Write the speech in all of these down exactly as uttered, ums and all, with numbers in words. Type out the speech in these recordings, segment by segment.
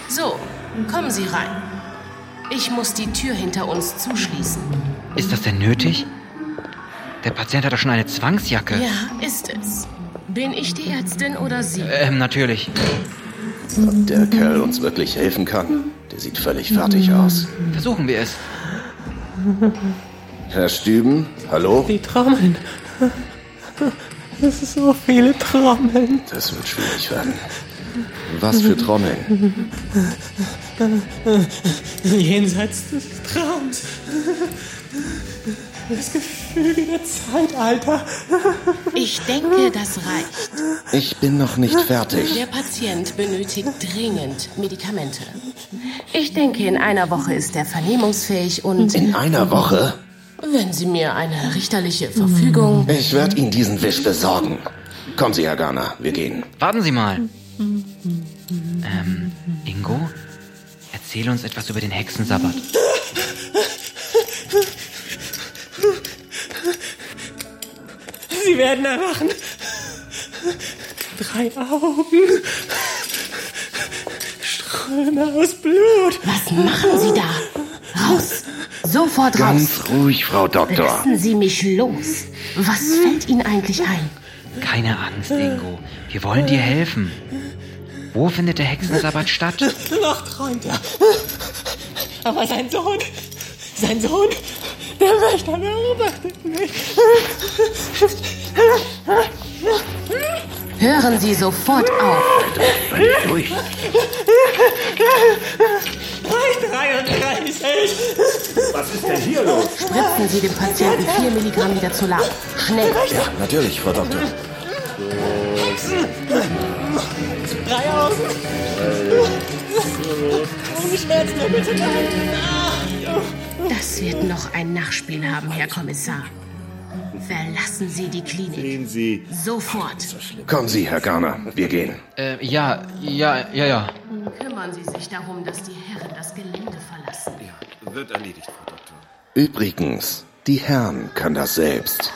So, kommen Sie rein. Ich muss die Tür hinter uns zuschließen. Ist das denn nötig? Der Patient hat doch schon eine Zwangsjacke. Ja, ist es. Bin ich die Ärztin oder Sie? Ähm, natürlich. Ob der Kerl uns wirklich helfen kann, der sieht völlig fertig aus. Versuchen wir es. Herr Stüben, hallo? Die Trommeln. Es sind so viele Trommeln. Das wird schwierig werden. Was für Trommeln? Jenseits des Traums. Das Gefüge der Zeitalter. Ich denke, das reicht. Ich bin noch nicht fertig. Der Patient benötigt dringend Medikamente. Ich denke, in einer Woche ist er vernehmungsfähig und... In einer Woche? Wenn Sie mir eine richterliche Verfügung... Ich werde Ihnen diesen Wisch besorgen. Kommen Sie, Herr Garner, wir gehen. Warten Sie mal. Ähm, Ingo? Erzähl uns etwas über den Hexensabbat. Sie werden erwachen. Drei Augen. Ströme aus Blut. Was machen Sie da? Raus. Sofort raus. Ganz ruhig, Frau Doktor. Lassen Sie mich los. Was fällt Ihnen eigentlich ein? Keine Angst, Ingo. Wir wollen dir helfen. Wo findet der Hexensabbat statt? Noch träumt er. Aber sein Sohn, sein Sohn, der Wächter beobachtet mich. Hören Sie sofort auf. Durch. dreiunddreißig. Was ist denn hier los? Spritzen Sie dem Patienten vier Milligramm Midazolam. Schnell. Ja, natürlich, Frau Doktor. Drei Augen. Ohne Schmerzen, mehr bitte nein. Das wird noch ein Nachspiel haben, Herr Kommissar. Verlassen Sie die Klinik. Sehen Sie. Sofort. Kommen Sie, Herr Garner, wir gehen. Äh, ja, ja, ja, ja. Kümmern Sie sich darum, dass die Herren das Gelände verlassen. Ja, wird erledigt, Frau Doktor. Übrigens, die Herren können das selbst.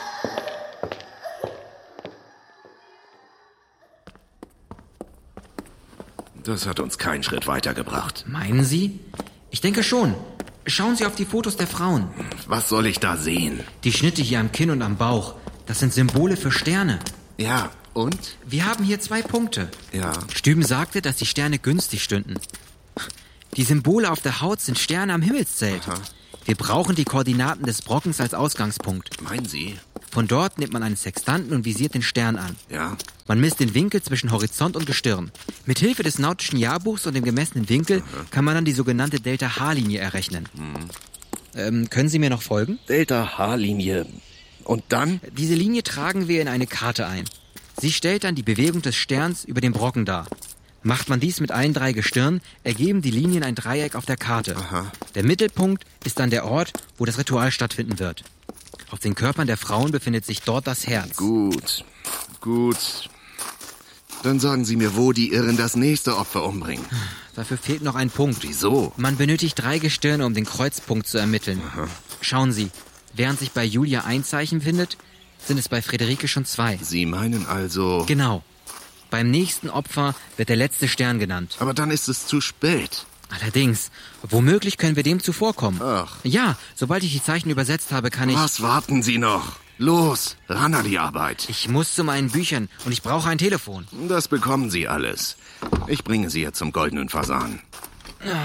Das hat uns keinen Schritt weitergebracht. Meinen Sie? Ich denke schon. Schauen Sie auf die Fotos der Frauen. Was soll ich da sehen? Die Schnitte hier am Kinn und am Bauch, das sind Symbole für Sterne. Ja, und? Wir haben hier zwei Punkte. Ja. Stüben sagte, dass die Sterne günstig stünden. Die Symbole auf der Haut sind Sterne am Himmelszelt. Aha. Wir brauchen die Koordinaten des Brockens als Ausgangspunkt. Meinen Sie? Von dort nimmt man einen Sextanten und visiert den Stern an. Ja. Man misst den Winkel zwischen Horizont und Gestirn. Mit Hilfe des nautischen Jahrbuchs und dem gemessenen Winkel Aha. kann man dann die sogenannte Delta-H-Linie errechnen. Mhm. Ähm, können Sie mir noch folgen? Delta-H-Linie. Und dann? Diese Linie tragen wir in eine Karte ein. Sie stellt dann die Bewegung des Sterns über den Brocken dar. Macht man dies mit allen drei Gestirnen, ergeben die Linien ein Dreieck auf der Karte. Aha. Der Mittelpunkt ist dann der Ort, wo das Ritual stattfinden wird. Auf den Körpern der Frauen befindet sich dort das Herz. Gut, gut. Dann sagen Sie mir, wo die Irren das nächste Opfer umbringen. Dafür fehlt noch ein Punkt. Wieso? Man benötigt drei Gestirne, um den Kreuzpunkt zu ermitteln. Aha. Schauen Sie, während sich bei Julia ein Zeichen findet, sind es bei Friederike schon zwei. Sie meinen also... Genau. Beim nächsten Opfer wird der letzte Stern genannt. Aber dann ist es zu spät. Allerdings, womöglich können wir dem zuvorkommen. Ach. Ja, sobald ich die Zeichen übersetzt habe, kann ich... Was warten Sie noch? Los, ran an die Arbeit. Ich muss zu meinen Büchern und ich brauche ein Telefon. Das bekommen Sie alles. Ich bringe Sie jetzt zum Goldenen Fasan. Hm.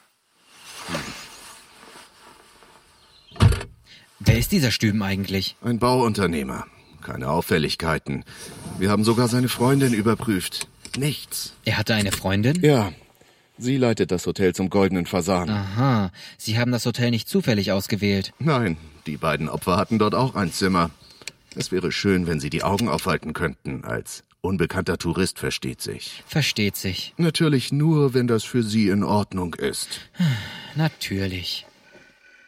Wer ist dieser Stüben eigentlich? Ein Bauunternehmer. Keine Auffälligkeiten. Wir haben sogar seine Freundin überprüft. Nichts. Er hatte eine Freundin? Ja. Sie leitet das Hotel zum Goldenen Fasan. Aha. Sie haben das Hotel nicht zufällig ausgewählt. Nein, die beiden Opfer hatten dort auch ein Zimmer. Es wäre schön, wenn Sie die Augen aufhalten könnten. Als unbekannter Tourist, versteht sich. Versteht sich. Natürlich nur, wenn das für Sie in Ordnung ist. Natürlich.